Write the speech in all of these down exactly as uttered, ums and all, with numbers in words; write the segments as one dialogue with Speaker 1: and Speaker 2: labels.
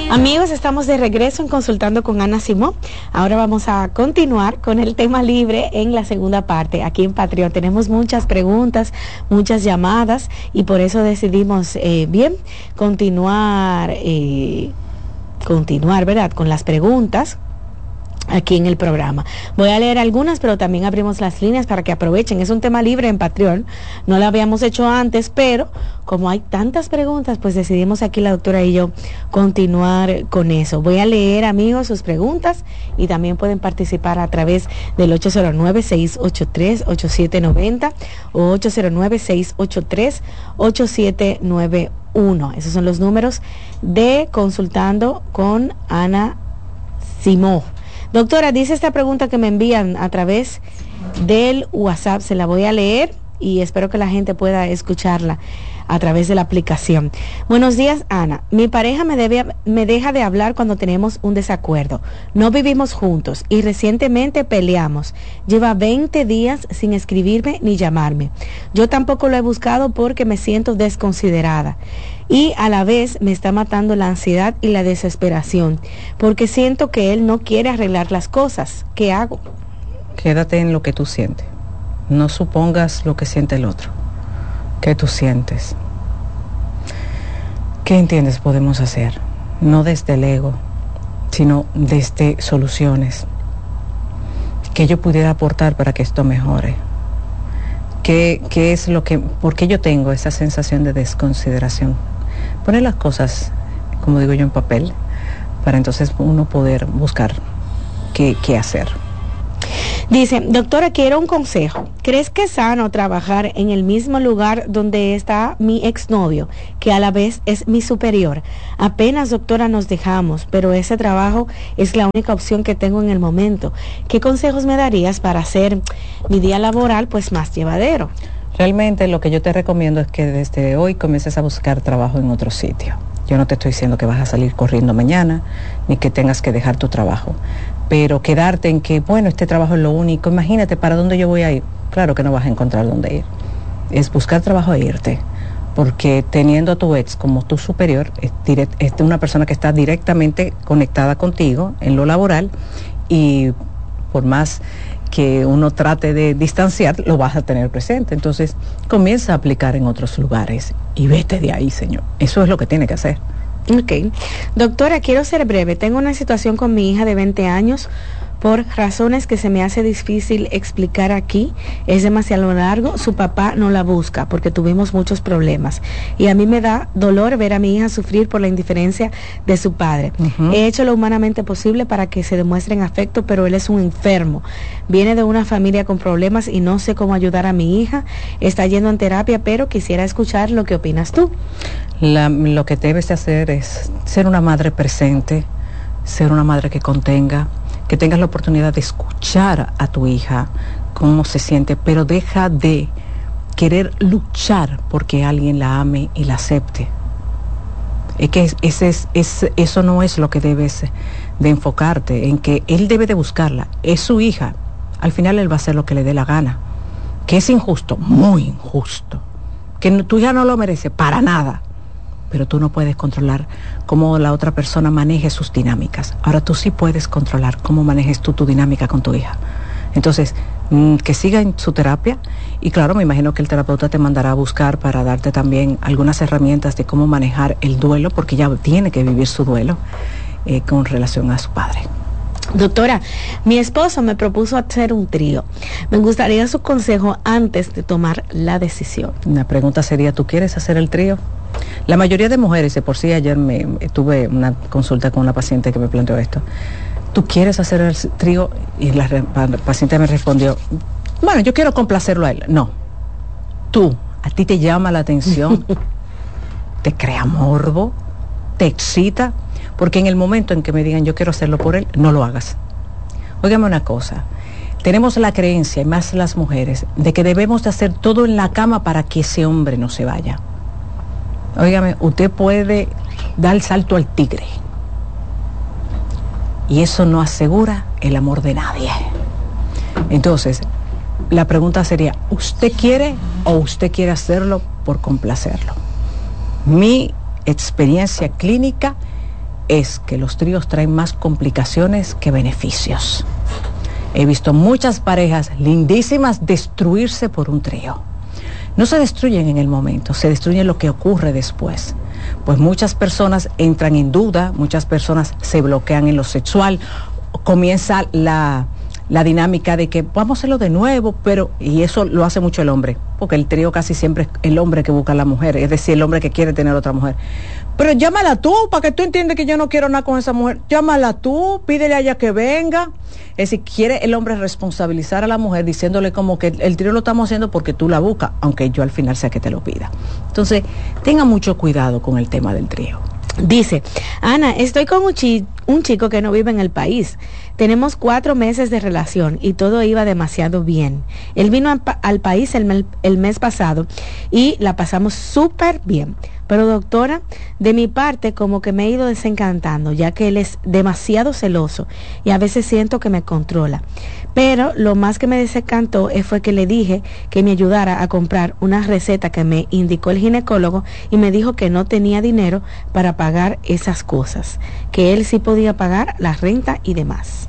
Speaker 1: Amigos, estamos de regreso en Consultando con Ana Simón. Ahora vamos a continuar con el tema libre en la segunda parte. Aquí en Patreon tenemos muchas preguntas, muchas llamadas y por eso decidimos, eh, bien, continuar, eh, continuar, ¿verdad?, con las preguntas aquí en el programa. Voy a leer algunas, pero también abrimos las líneas para que aprovechen. Es un tema libre en Patreon, no lo habíamos hecho antes, pero como hay tantas preguntas, pues decidimos aquí la doctora y yo continuar con eso. Voy a leer, amigos, sus preguntas y también pueden participar a través del ocho cero nueve, seis ocho tres, ocho siete nueve cero o ocho cero nueve, seis ocho tres, ocho siete nueve uno. Esos son los números de Consultando con Ana Simón. Doctora, dice esta pregunta que me envían a través del WhatsApp, se la voy a leer y espero que la gente pueda escucharla a través de la aplicación. Buenos días, Ana. Mi pareja me, debe, me deja de hablar cuando tenemos un desacuerdo. No vivimos juntos y recientemente peleamos. Lleva veinte días sin escribirme ni llamarme. Yo tampoco lo he buscado porque me siento desconsiderada. Y a la vez me está matando la ansiedad y la desesperación, porque siento que él no quiere arreglar las cosas. ¿Qué hago?
Speaker 2: Quédate en lo que tú sientes. No supongas lo que siente el otro. ¿Qué tú sientes? ¿Qué entiendes podemos hacer? No desde el ego, sino desde soluciones. ¿Qué yo pudiera aportar para que esto mejore? ¿Qué, qué es lo que, por qué yo tengo esa sensación de desconsideración? Poner las cosas, como digo yo, en papel, para entonces uno poder buscar qué, qué hacer.
Speaker 1: Dice, doctora, quiero un consejo. ¿Crees que es sano trabajar en el mismo lugar donde está mi exnovio, que a la vez es mi superior? Apenas, doctora, nos dejamos, pero ese trabajo es la única opción que tengo en el momento. ¿Qué consejos me darías para hacer mi día laboral pues más llevadero?
Speaker 2: Realmente lo que yo te recomiendo es que desde hoy comiences a buscar trabajo en otro sitio. Yo no te estoy diciendo que vas a salir corriendo mañana, ni que tengas que dejar tu trabajo. Pero quedarte en que, bueno, este trabajo es lo único, imagínate, ¿para dónde yo voy a ir? Claro que no vas a encontrar dónde ir. Es buscar trabajo e irte. Porque teniendo a tu ex como tu superior, es, direct, es una persona que está directamente conectada contigo en lo laboral y por más que uno trate de distanciar, lo vas a tener presente. Entonces, comienza a aplicar en otros lugares y vete de ahí, señor. Eso es lo que tiene que hacer.
Speaker 1: Ok. Doctora, quiero ser breve. Tengo una situación con mi hija de veinte años. Por razones que se me hace difícil explicar aquí, es demasiado largo. Su papá no la busca porque tuvimos muchos problemas. Y a mí me da dolor ver a mi hija sufrir por la indiferencia de su padre. Uh-huh. He hecho lo humanamente posible para que se demuestren afecto, pero él es un enfermo. Viene de una familia con problemas y no sé cómo ayudar a mi hija. Está yendo en terapia, pero quisiera escuchar lo que opinas tú.
Speaker 2: La, lo que debes de hacer es ser una madre presente, ser una madre que contenga, que tengas la oportunidad de escuchar a tu hija, cómo se siente, pero deja de querer luchar porque alguien la ame y la acepte. Es que ese es, es, eso no es lo que debes de enfocarte, en que él debe de buscarla, es su hija, al final él va a hacer lo que le dé la gana. Que es injusto, muy injusto, que no, tu hija no lo merece para nada, pero tú no puedes controlar cómo la otra persona maneje sus dinámicas. Ahora tú sí puedes controlar cómo manejes tú tu dinámica con tu hija. Entonces, mmm, que siga en su terapia y claro, me imagino que el terapeuta te mandará a buscar para darte también algunas herramientas de cómo manejar el duelo, porque ya tiene que vivir su duelo eh, con relación a su padre.
Speaker 1: Doctora, mi esposo me propuso hacer un trío. Me gustaría su consejo antes de tomar la decisión.
Speaker 2: La pregunta sería, ¿tú quieres hacer el trío? La mayoría de mujeres, de por sí ayer me, tuve una consulta con una paciente que me planteó esto. ¿Tú quieres hacer el trío? Y la, la paciente me respondió, bueno, yo quiero complacerlo a él. No, tú, a ti te llama la atención, te crea morbo, te excita. Porque en el momento en que me digan yo quiero hacerlo por él, no lo hagas. Óigame una cosa, tenemos la creencia, y más las mujeres, de que debemos de hacer todo en la cama para que ese hombre no se vaya. Óigame, usted puede dar el salto al tigre. Y eso no asegura el amor de nadie. Entonces, la pregunta sería, ¿usted quiere o usted quiere hacerlo por complacerlo? Mi experiencia clínica es que los tríos traen más complicaciones que beneficios. He visto muchas parejas lindísimas destruirse por un trío. No se destruyen en el momento, se destruye lo que ocurre después. Pues muchas personas entran en duda, muchas personas se bloquean en lo sexual, comienza la, la dinámica de que vamos a hacerlo de nuevo, pero, y eso lo hace mucho el hombre, porque el trío casi siempre es el hombre que busca a la mujer, es decir, el hombre que quiere tener otra mujer. Pero llámala tú, para que tú entiendas que yo no quiero nada con esa mujer. Llámala tú, pídele a ella que venga. Es decir, quiere el hombre responsabilizar a la mujer diciéndole como que el, el trío lo estamos haciendo porque tú la buscas, aunque yo al final sea que te lo pida. Entonces, tenga mucho cuidado con el tema del trío.
Speaker 1: Dice, Ana, estoy con un, chi- un chico que no vive en el país. Tenemos cuatro meses de relación y todo iba demasiado bien. Él vino a, al país el, mel- el mes pasado y la pasamos súper bien. Pero doctora, de mi parte como que me he ido desencantando, ya que él es demasiado celoso y a veces siento que me controla. Pero lo más que me desencantó fue que le dije que me ayudara a comprar una receta que me indicó el ginecólogo y me dijo que no tenía dinero para pagar esas cosas, que él sí podía pagar la renta y demás.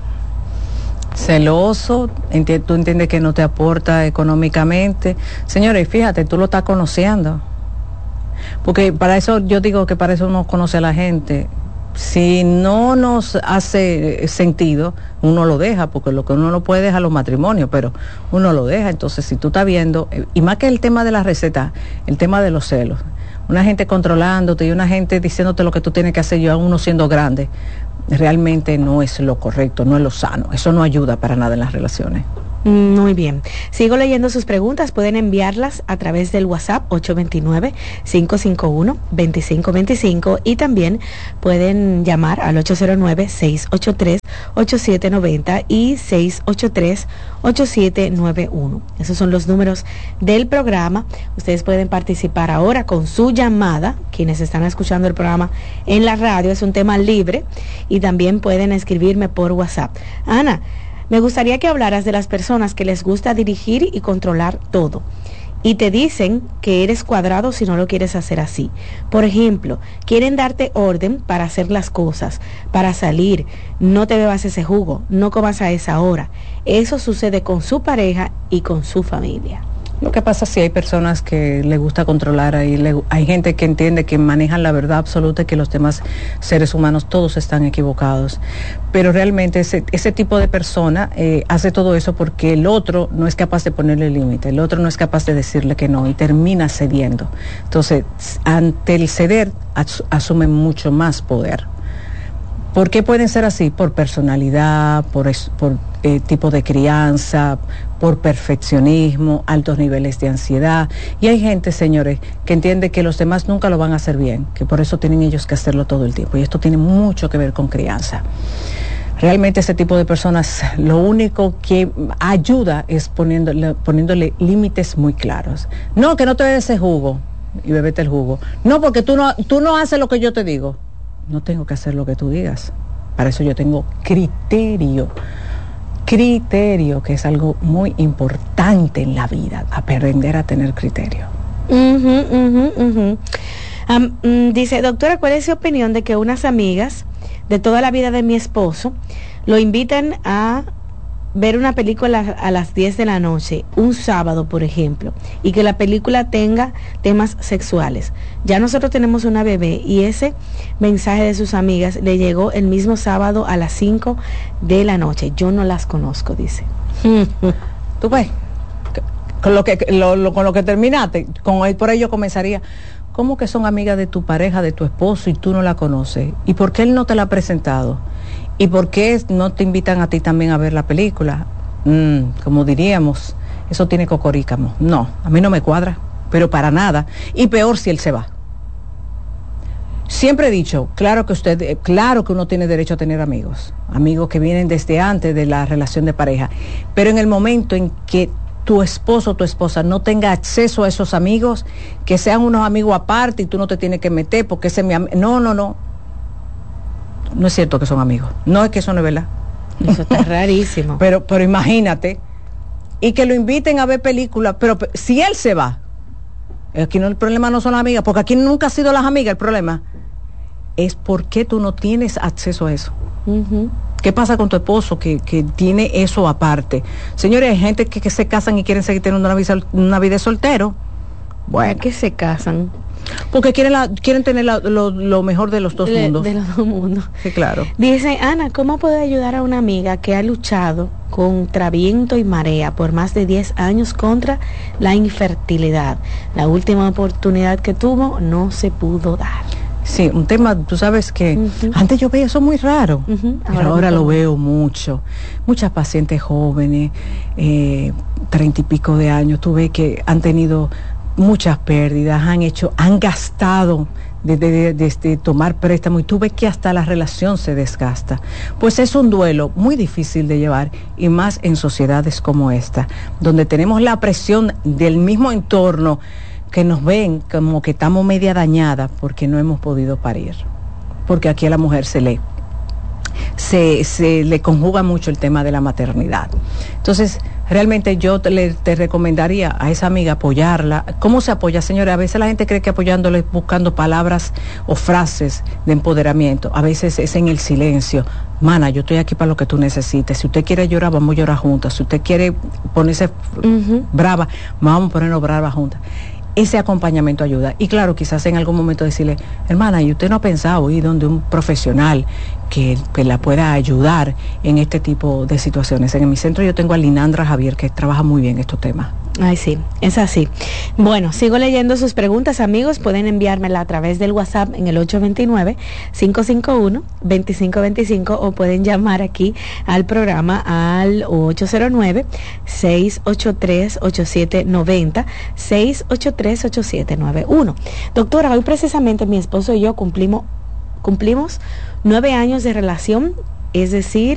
Speaker 2: Celoso, enti- tú entiendes que no te aporta económicamente. Señores, fíjate, tú lo estás conociendo. Porque para eso, yo digo que para eso uno conoce a la gente. Si no nos hace sentido, uno lo deja, porque lo que uno no puede dejar los matrimonios, pero uno lo deja. Entonces, si tú estás viendo, y más que el tema de la receta, el tema de los celos, una gente controlándote y una gente diciéndote lo que tú tienes que hacer, yo a uno siendo grande, realmente no es lo correcto, no es lo sano. Eso no ayuda para nada en las relaciones.
Speaker 1: Muy bien. Sigo leyendo sus preguntas. Pueden enviarlas a través del WhatsApp ocho dos nueve, cinco cinco uno, dos cinco dos cinco y también pueden llamar al ocho cero nueve, seis ocho tres, ocho siete nueve cero y seis ocho tres, ocho siete nueve uno. Esos son los números del programa. Ustedes pueden participar ahora con su llamada. Quienes están escuchando el programa en la radio, es un tema libre, y también pueden escribirme por WhatsApp. Ana, me gustaría que hablaras de las personas que les gusta dirigir y controlar todo y te dicen que eres cuadrado si no lo quieres hacer así. Por ejemplo, quieren darte orden para hacer las cosas, para salir, no te bebas ese jugo, no comas a esa hora. Eso sucede con su pareja y con su familia.
Speaker 2: Lo que pasa es que hay personas que les gusta controlar, hay, le, hay gente que entiende que manejan la verdad absoluta y que los demás seres humanos todos están equivocados. Pero realmente ese, ese tipo de persona eh, hace todo eso porque el otro no es capaz de ponerle límite, el otro no es capaz de decirle que no y termina cediendo. Entonces, ante el ceder, as, asumen mucho más poder. ¿Por qué pueden ser así? Por personalidad, por, por eh, tipo de crianza, por perfeccionismo, altos niveles de ansiedad. Y hay gente, señores, que entiende que los demás nunca lo van a hacer bien, que por eso tienen ellos que hacerlo todo el tiempo. Y esto tiene mucho que ver con crianza. Realmente ese tipo de personas lo único que ayuda es poniéndole, poniéndole límites muy claros. No, que no te bebes ese jugo y bebete el jugo. No, porque tú no, tú no haces lo que yo te digo. No tengo que hacer lo que tú digas. Para eso yo tengo criterio. Criterio, que es algo muy importante en la vida, aprender a tener criterio.
Speaker 1: Uh-huh, uh-huh, uh-huh. Um, um, dice, doctora, ¿cuál es su opinión de que unas amigas de toda la vida de mi esposo lo invitan a ver una película a las diez de la noche, un sábado, por ejemplo, y que la película tenga temas sexuales? Ya nosotros tenemos una bebé y ese mensaje de sus amigas le llegó el mismo sábado a las cinco de la noche. Yo no las conozco, dice.
Speaker 2: Tú ves, con lo que, lo, lo, con lo que terminaste, con, por ello comenzaría. ¿Cómo que son amigas de tu pareja, de tu esposo, y tú no la conoces? ¿Y por qué él no te la ha presentado? ¿Y por qué no te invitan a ti también a ver la película? Mm, como diríamos, eso tiene cocorícamo. No, a mí no me cuadra, pero para nada. Y peor si él se va. Siempre he dicho, claro que usted, claro que uno tiene derecho a tener amigos, amigos que vienen desde antes de la relación de pareja, pero en el momento en que tu esposo o tu esposa no tenga acceso a esos amigos, que sean unos amigos aparte y tú no te tienes que meter porque ese es mi amigo. No, no, no. No es cierto que son amigos. No es que eso no es verdad.
Speaker 1: Eso está rarísimo.
Speaker 2: Pero, pero imagínate, y que lo inviten a ver películas, pero si él se va, aquí no, el problema no son las amigas, porque aquí nunca ha sido las amigas el problema. es por qué tú no tienes acceso a eso.
Speaker 1: Uh-huh.
Speaker 2: ¿Qué pasa con tu esposo que, que tiene eso aparte? Señores, hay gente que, que se casan y quieren seguir teniendo una vida, una vida de soltero.
Speaker 1: Bueno, ¿por qué se casan?
Speaker 2: Porque quieren la, quieren tener la, lo, lo mejor de los dos
Speaker 1: de,
Speaker 2: mundos.
Speaker 1: De los dos mundos.
Speaker 2: Sí, claro.
Speaker 1: Dice, Ana, ¿cómo puedo ayudar a una amiga que ha luchado contra viento y marea por más de diez años contra la infertilidad? La última oportunidad que tuvo no se pudo dar.
Speaker 2: Sí, un tema, tú sabes que uh-huh. antes yo veía eso muy raro, uh-huh. pero ahora, ahora lo veo mucho. Muchas pacientes jóvenes, eh, treinta y pico de años, tú ves que han tenido muchas pérdidas, han hecho, han gastado desde de, de, de tomar préstamo y tú ves que hasta la relación se desgasta. Pues es un duelo muy difícil de llevar y más en sociedades como esta, donde tenemos la presión del mismo entorno que nos ven como que estamos media dañadas porque no hemos podido parir, porque aquí a la mujer se le se, se le conjuga mucho el tema de la maternidad. Entonces, realmente yo te, le, te recomendaría a esa amiga apoyarla. ¿Cómo se apoya, señora? A veces la gente cree que apoyándole buscando palabras o frases de empoderamiento, a veces es en el silencio. Mana, yo estoy aquí para lo que tú necesites. Si usted quiere llorar, vamos a llorar juntas. Si usted quiere ponerse uh-huh. brava, vamos a ponernos brava juntas. Ese acompañamiento ayuda. Y claro, quizás en algún momento decirle, hermana, ¿y usted no ha pensado ir donde un profesional que, que la pueda ayudar en este tipo de situaciones? En mi centro yo tengo a Linandra Javier, que trabaja muy bien estos temas.
Speaker 1: Ay, sí, es así. Bueno, sigo leyendo sus preguntas, amigos. Pueden enviármela a través del WhatsApp en el ocho dos nueve, cinco cinco uno, dos cinco dos cinco o pueden llamar aquí al programa al ocho cero nueve, seis ocho tres, ocho siete nueve cero, seis ocho tres, ocho siete nueve uno. Doctora, hoy precisamente mi esposo y yo cumplimos, cumplimos nueve años de relación, es decir,